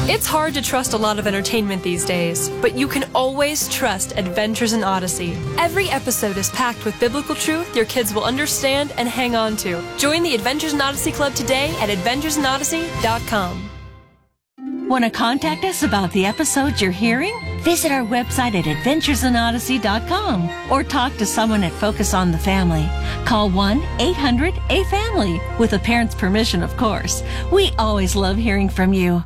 It's hard to trust a lot of entertainment these days, but you can always trust Adventures in Odyssey. Every episode is packed with biblical truth your kids will understand and hang on to. Join the Adventures in Odyssey Club today at adventuresinodyssey.com. Want to contact us about the episodes you're hearing? Visit our website at adventuresinodyssey.com or talk to someone at Focus on the Family. Call 1-800-A-FAMILY with a parent's permission, of course. We always love hearing from you.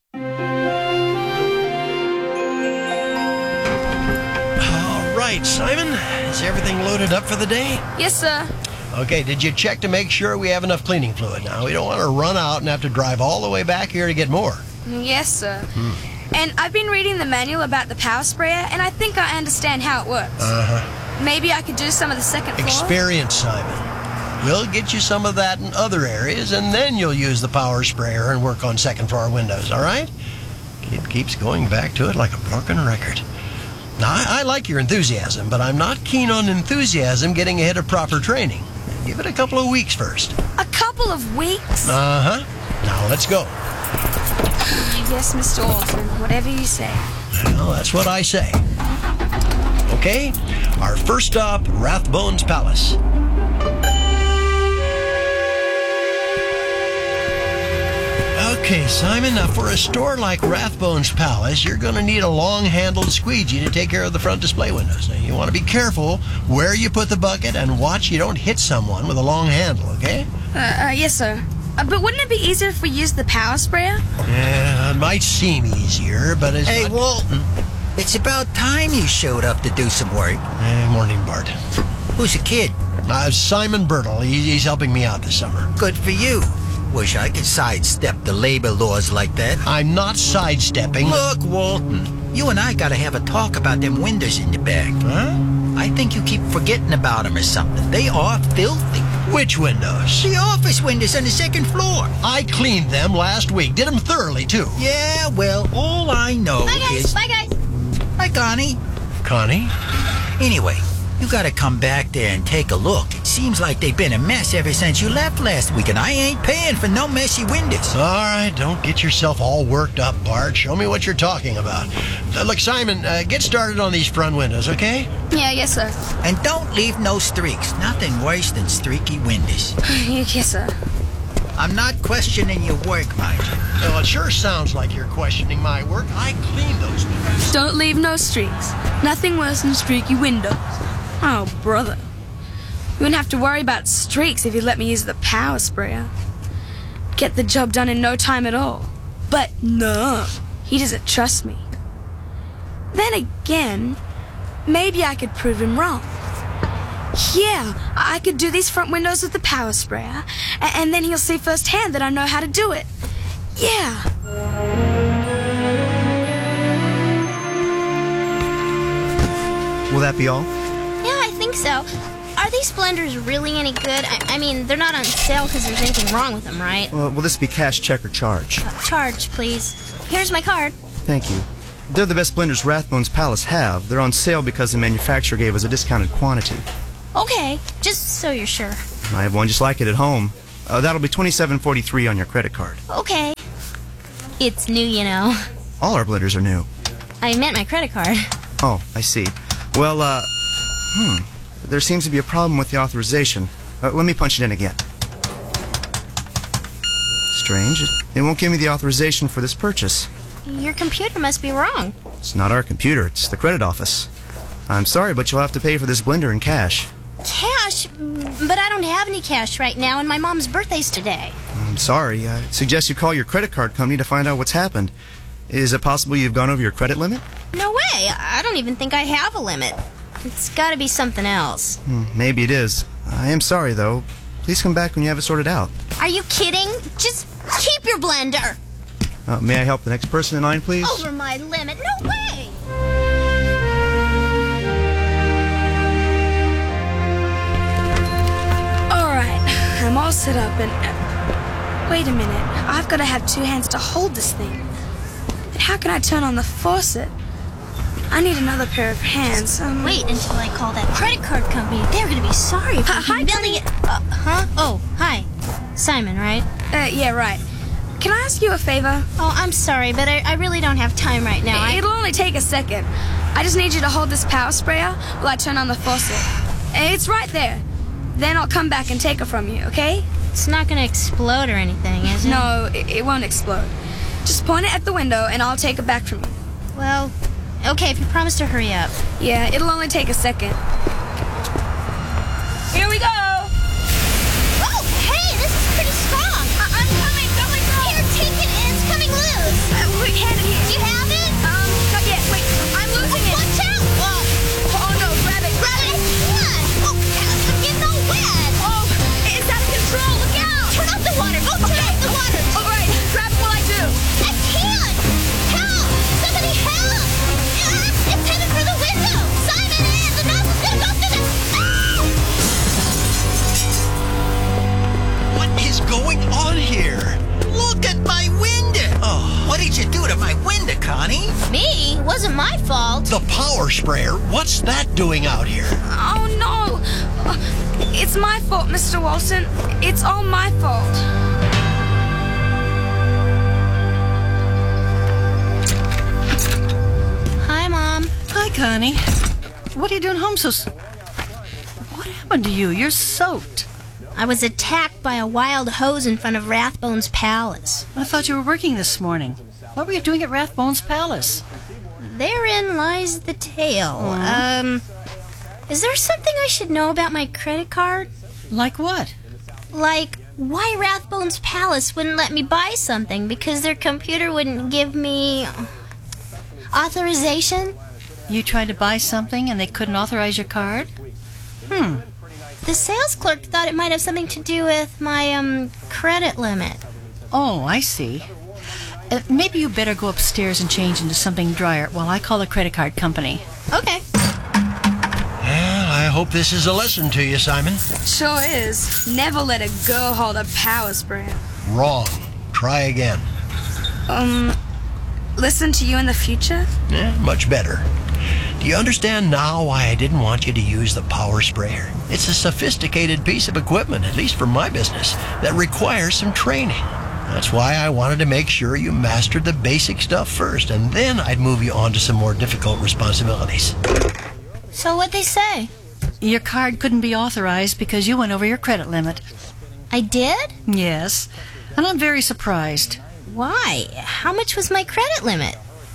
All right, Simon, is everything loaded up for the day? Yes, sir. Okay, did you check to make sure we have enough cleaning fluid? Now, we don't want to run out and have to drive all the way back here to get more. Yes, sir. And I've been reading the manual about the power sprayer, and I think I understand how it works. Maybe I could do some of the second floor? Experience, Simon. We'll get you some of that in other areas, and then you'll use the power sprayer and work on second floor windows, all right? Kid keeps going back to it like a broken record. Now, I like your enthusiasm, but I'm not keen on enthusiasm getting ahead of proper training. Give it a couple of weeks first. A couple of weeks? Now, let's go. Yes, Mr. Orton, whatever you say. Well, that's what I say. Okay, our first stop, Rathbones Palace. Okay, Simon, now for a store like Rathbones Palace, you're going to need a long-handled squeegee to take care of the front display windows. Now, you want to be careful where you put the bucket and watch you don't hit someone with a long handle, okay? Yes, sir. But wouldn't it be easier if we used the power sprayer? Yeah, it might seem easier, but it's Hey, not... Walton, it's about time you showed up to do some work. Morning, Bart. Who's the kid? Simon Birtle. He's helping me out this summer. Good for you. Wish I could sidestep the labor laws like that. I'm not sidestepping. Look, Walton, you and I gotta have a talk about them windows in the back. Huh? I think you keep forgetting about them or something. They are filthy. Which windows? The office windows on the second floor. I cleaned them last week. Did them thoroughly, too. Yeah, well, all I know is... Bye, guys. Hi, Connie. Connie? Anyway, you gotta come back there and take a look. It seems like they've been a mess ever since you left last week, and I ain't paying for no messy windows. All right, don't get yourself all worked up, Bart. Show me what you're talking about. Look, Simon, get started on these front windows, okay? Yeah, yes, sir. And don't leave no streaks. Nothing worse than streaky windows. Yes, sir. I'm not questioning your work, mind you. Well, it sure sounds like you're questioning my work. I cleaned those windows. Don't leave no streaks. Nothing worse than streaky windows. Oh, brother. You wouldn't have to worry about streaks if you let me use the power sprayer. Get the job done in no time at all. But no, he doesn't trust me. Then again, maybe I could prove him wrong. Yeah, I could do these front windows with the power sprayer, and then he'll see firsthand that I know how to do it. Yeah. Will that be all? Yeah, I think so. Are these blenders really any good? I mean, they're not on sale because there's anything wrong with them, right? Will this be cash, check, or charge? Charge, please. Here's my card. Thank you. They're the best blenders Rathbones Palace have. They're on sale because the manufacturer gave us a discounted quantity. Okay, just so you're sure. I have one just like it at home. That'll be $27.43 on your credit card. Okay. It's new, you know. All our blenders are new. I meant my credit card. Oh, I see. Well, there seems to be a problem with the authorization. Let me punch it in again. Strange. It won't give me the authorization for this purchase. Your computer must be wrong. It's not our computer, it's the credit office. I'm sorry, but you'll have to pay for this blender in cash. Cash? But I don't have any cash right now, and my mom's birthday's today. I'm sorry. I suggest you call your credit card company to find out what's happened. Is it possible you've gone over your credit limit? No way. I don't even think I have a limit. It's got to be something else. Maybe it is. I am sorry, though. Please come back when you have it sorted out. Are you kidding? Just keep your blender. May I help the next person in line, please? Over my limit. No way. I'm all set up and... wait a minute. I've got to have two hands to hold this thing. But how can I turn on the faucet? I need another pair of hands. Wait until I call that credit card company. They're going to be sorry for humiliating... Huh? Oh, hi. Simon, right? Yeah, right. can I ask you a favor? Oh, I'm sorry, but I really don't have time right now. It'll only take a second. I just need you to hold this power sprayer while I turn on the faucet. It's right there. Then I'll come back and take it from you, okay? It's not gonna explode or anything, is it? No, it won't explode. Just point it at the window and I'll take it back from you. Well, okay, if you promise to hurry up. Yeah, it'll only take a second. Here we go! Oh, hey, this is pretty strong. I'm coming, going through. Here, take it, it's coming loose. Wait, hand it here. Do you have it? Not yet. Wait, I'm losing it. Watch out! Oh no, grab it. Grab it! Oh, I'm getting all wet. Oh, it's out of control. Look out! Turn off the water. Oh, turn off the water. All right, grab it while I do. I can't! Help! Somebody help! It's headed for the window! Simon, the nozzle's gonna go through the... Oh! What is going on here? Look at my window. Oh. What did you do to my window, Connie? Me? Wasn't my fault. The power sprayer? What's that doing out here? Oh no! It's my fault, Mr. Walton. It's all my fault. Hi, Mom. Hi, Connie. What are you doing home What happened to you? You're soaked. I was attacked by a wild hose in front of Rathbone's palace. I thought you were working this morning. What were you doing at Rathbone's palace? Therein lies the tale. Is there something I should know about my credit card? Like what? Like, why Rathbone's palace wouldn't let me buy something because their computer wouldn't give me authorization? You tried to buy something and they couldn't authorize your card? The sales clerk thought it might have something to do with my, credit limit. Oh, I see. Maybe you better go upstairs and change into something drier while I call the credit card company. Okay. Well, I hope this is a lesson to you, Simon. Sure is. Never let a girl hold a power sprayer. Wrong. Try again. Listen to you in the future? Yeah, much better. Do you understand now why I didn't want you to use the power sprayer? It's a sophisticated piece of equipment, at least for my business, that requires some training. That's why I wanted to make sure you mastered the basic stuff first, and then I'd move you on to some more difficult responsibilities. So what'd they say? Your card couldn't be authorized because you went over your credit limit. I did? Yes, and I'm very surprised. Why? How much was my credit limit?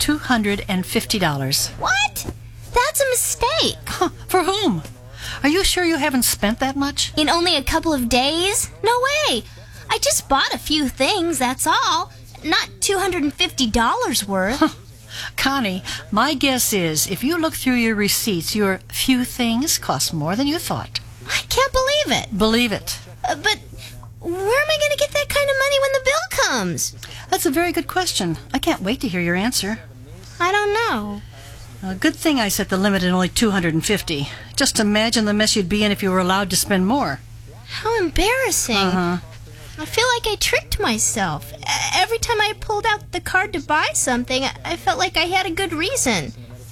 $250. What? That's a mistake. Huh, for whom? Are you sure you haven't spent that much? In only a couple of days? No way. I just bought a few things, that's all. Not $250 worth. Connie, my guess is if you look through your receipts, your few things cost more than you thought. I can't believe it. Believe it. But where am I going to get that kind of money when the bill comes? That's a very good question. I can't wait to hear your answer. I don't know. A good thing I set the limit at only $250. Just imagine the mess you'd be in if you were allowed to spend more. How embarrassing. Uh-huh. I feel like I tricked myself. Every time I pulled out the card to buy something, I felt like I had a good reason.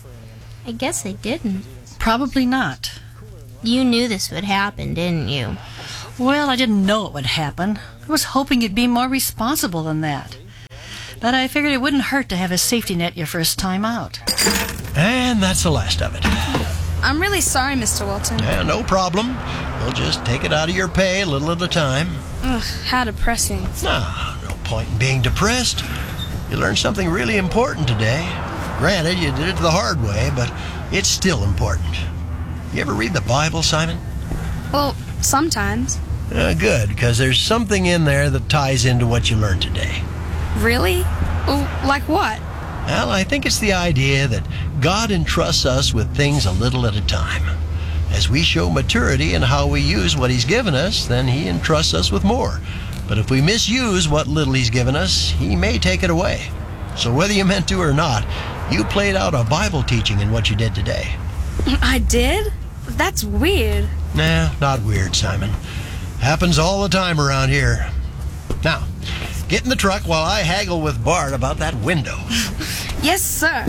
I guess I didn't. Probably not. You knew this would happen, didn't you? Well, I didn't know it would happen. I was hoping you'd be more responsible than that. But I figured it wouldn't hurt to have a safety net your first time out. And that's the last of it. I'm really sorry, Mr. Walton. Yeah, no problem. We'll just take it out of your pay a little at a time. Ugh, how depressing. No point in being depressed. You learned something really important today. Granted, you did it the hard way, but it's still important. You ever read the Bible, Simon? Well, sometimes. Good, because there's something in there that ties into what you learned today. Really? Oh, like what? Well, I think it's the idea that God entrusts us with things a little at a time. As we show maturity in how we use what He's given us, then He entrusts us with more. But if we misuse what little He's given us, He may take it away. So whether you meant to or not, you played out a Bible teaching in what you did today. I did? That's weird. Nah, not weird, Simon. Happens all the time around here. Now, get in the truck while I haggle with Bart about that window. Yes, sir.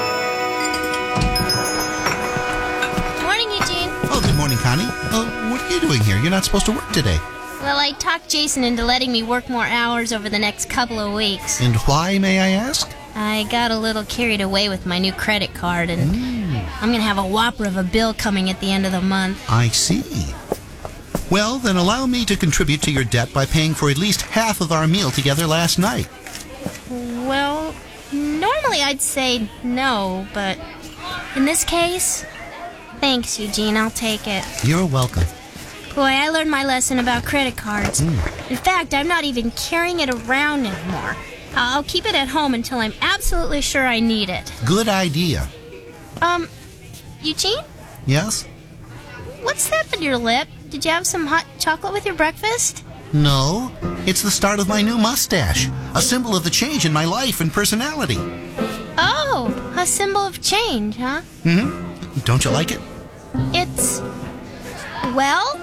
Morning, Eugene. Oh, good morning, Connie. What are you doing here? You're not supposed to work today. Well, I talked Jason into letting me work more hours over the next couple of weeks. And why, may I ask? I got a little carried away with my new credit card, and I'm going to have a whopper of a bill coming at the end of the month. I see. Well, then allow me to contribute to your debt by paying for at least half of our meal together last night. Well, normally I'd say no, but in this case, thanks, Eugene. I'll take it. You're welcome. Boy, I learned my lesson about credit cards. In fact, I'm not even carrying it around anymore. I'll keep it at home until I'm absolutely sure I need it. Good idea. Eugene? Yes? What's that on your lip? Did you have some hot chocolate with your breakfast? No. It's the start of my new mustache. A symbol of the change in my life and personality. Oh, a symbol of change, huh? Mm-hmm. Don't you like it? It's... well...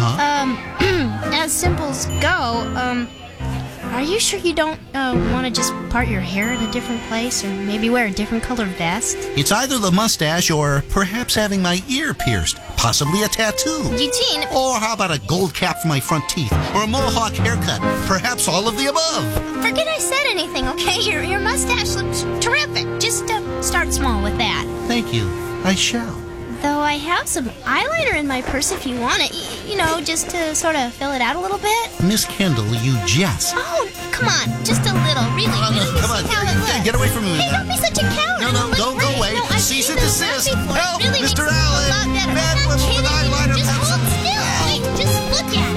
as symbols go, are you sure you don't want to just part your hair in a different place, or maybe wear a different colored vest? It's either the mustache or perhaps having my ear pierced, possibly a tattoo. Eugene... Or how about a gold cap for my front teeth, or a mohawk haircut, perhaps all of the above. Forget I said anything, okay? Your mustache looks terrific. Just start small with that. Thank you. I shall. Though I have some eyeliner in my purse if you want it. You know, just to sort of fill it out a little bit. Miss Kendall, you jest. Oh, come on. Just a little. Really. Come on. Get away from me. Hey, don't be such a coward. No, don't go away. No, Cease and desist. Help, really Mr. Allen. Bad woman with eyeliner Just pencil. hold still. Wait, just look at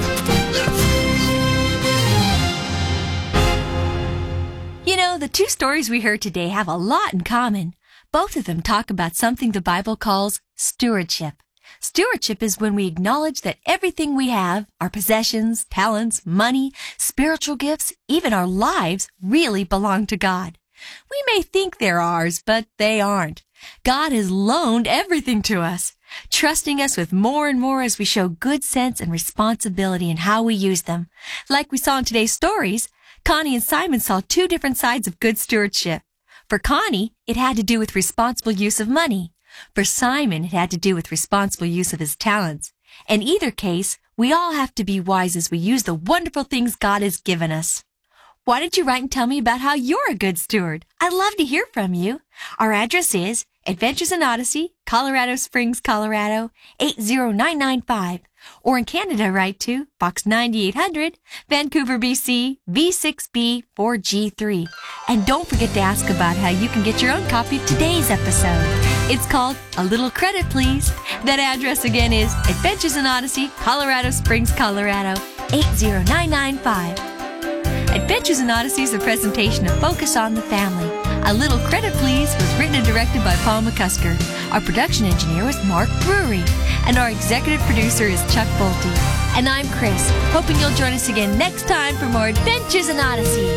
it. You know, the two stories we heard today have a lot in common. Both of them talk about something the Bible calls stewardship. Stewardship is when we acknowledge that everything we have, our possessions, talents, money, spiritual gifts, even our lives, really belong to God. We may think they're ours, but they aren't. God has loaned everything to us, trusting us with more and more as we show good sense and responsibility in how we use them. Like we saw in today's stories, Connie and Simon saw two different sides of good stewardship. For Connie, it had to do with responsible use of money. For Simon, it had to do with responsible use of his talents. In either case, we all have to be wise as we use the wonderful things God has given us. Why don't you write and tell me about how you're a good steward? I'd love to hear from you. Our address is Adventures in Odyssey, Colorado Springs, Colorado, 80995. Or in Canada, write to Box 9800, Vancouver, BC, V6B4G3. And don't forget to ask about how you can get your own copy of today's episode. It's called A Little Credit, Please. That address again is Adventures in Odyssey, Colorado Springs, Colorado, 80995. Adventures in Odyssey is a presentation of Focus on the Family. A Little Credit, Please was written and directed by Paul McCusker. Our production engineer was Mark Brewery. And our executive producer is Chuck Bolte. And I'm Chris, hoping you'll join us again next time for more Adventures in Odyssey.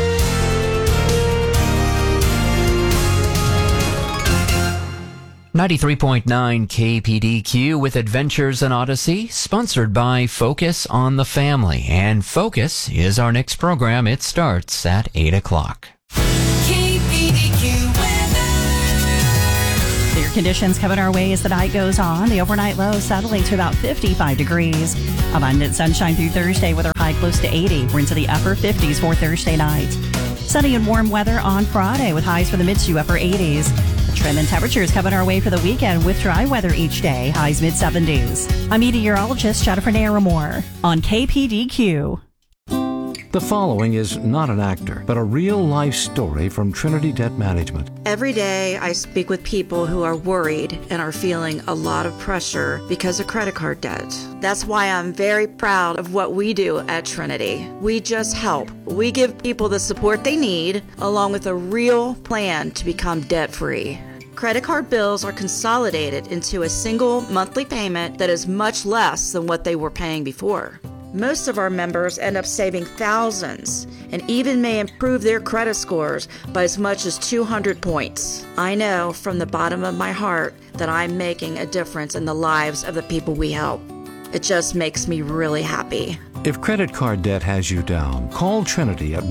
93.9 KPDQ with Adventures in Odyssey, sponsored by Focus on the Family. And Focus is our next program. It starts at 8 o'clock. KPDQ weather. Clear conditions coming our way as the night goes on. The overnight low settling to about 55 degrees. Abundant sunshine through Thursday with our high close to 80. We're into the upper 50s for Thursday night. Sunny and warm weather on Friday with highs for the mid to upper 80s. Trim and temperatures coming our way for the weekend with dry weather each day, highs mid-70s. I'm meteorologist Jennifer Naramore on KPDQ. The following is not an actor, but a real-life story from Trinity Debt Management. Every day I speak with people who are worried and are feeling a lot of pressure because of credit card debt. That's why I'm very proud of what we do at Trinity. We just help. We give people the support they need, along with a real plan to become debt-free. Credit card bills are consolidated into a single monthly payment that is much less than what they were paying before. Most of our members end up saving thousands and even may improve their credit scores by as much as 200 points. I know from the bottom of my heart that I'm making a difference in the lives of the people we help. It just makes me really happy. If credit card debt has you down, call Trinity at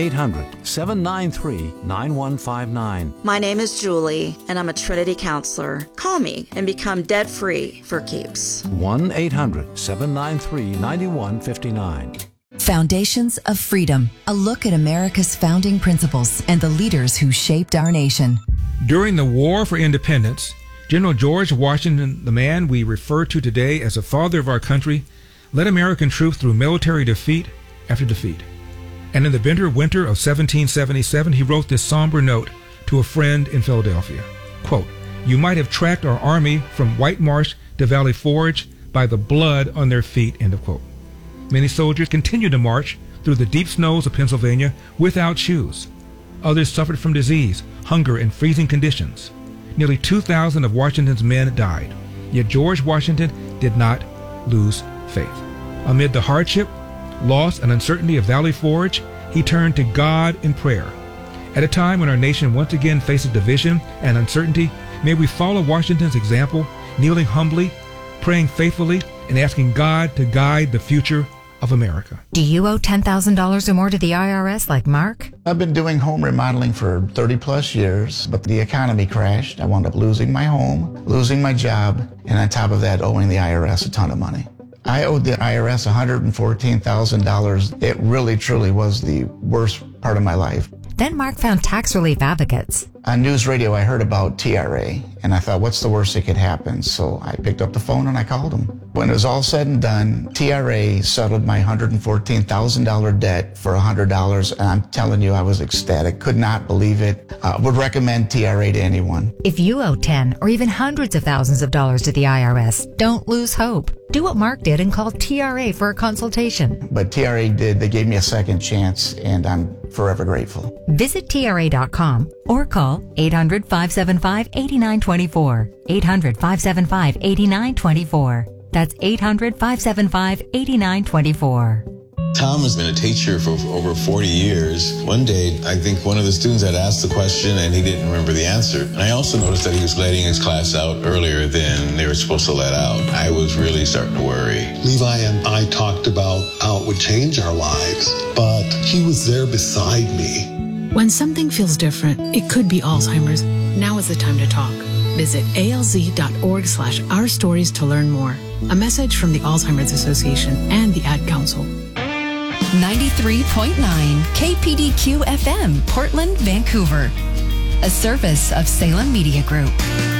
1-800-793-9159. My name is Julie, and I'm a Trinity counselor. Call me and become debt-free for keeps. 1-800-793-9159. Foundations of Freedom, a look at America's founding principles and the leaders who shaped our nation. During the War for Independence, General George Washington, the man we refer to today as the father of our country, led American troops through military defeat after defeat. And in the bitter winter of 1777, he wrote this somber note to a friend in Philadelphia. Quote, "You might have tracked our army from White Marsh to Valley Forge by the blood on their feet," end of quote. Many soldiers continued to march through the deep snows of Pennsylvania without shoes. Others suffered from disease, hunger, and freezing conditions. Nearly 2,000 of Washington's men died. Yet George Washington did not lose faith. Amid the hardship, loss, and uncertainty of Valley Forge, he turned to God in prayer. At a time when our nation once again faces division and uncertainty, may we follow Washington's example, kneeling humbly, praying faithfully, and asking God to guide the future of America. Do you owe $10,000 or more to the IRS like Mark? I've been doing home remodeling for 30 plus years, but the economy crashed. I wound up losing my home, losing my job, and on top of that, owing the IRS a ton of money. I owed the IRS $114,000. It really, truly was the worst part of my life. Then Mark found tax relief advocates. On news radio, I heard about TRA, and I thought, what's the worst that could happen? So I picked up the phone and I called them. When it was all said and done, TRA settled my $114,000 debt for $100, and I'm telling you, I was ecstatic. Could not believe it. Would recommend TRA to anyone. If you owe 10 or even hundreds of thousands of dollars to the IRS, don't lose hope. Do what Mark did and call TRA for a consultation. But TRA did. They gave me a second chance, and I'm forever grateful. Visit TRA.com or call 800-575-8924. 800-575-8924. That's 800-575-8924. Tom has been a teacher for over 40 years. One day, I think one of the students had asked the question and he didn't remember the answer. And I also noticed that he was letting his class out earlier than they were supposed to let out. I was really starting to worry. Levi and I talked about how it would change our lives, but he was there beside me. When something feels different, it could be Alzheimer's. Now is the time to talk. Visit alz.org/ourstories to learn more. A message from the Alzheimer's Association and the Ad Council. 93.9 KPDQ FM, Portland, Vancouver. A service of Salem Media Group.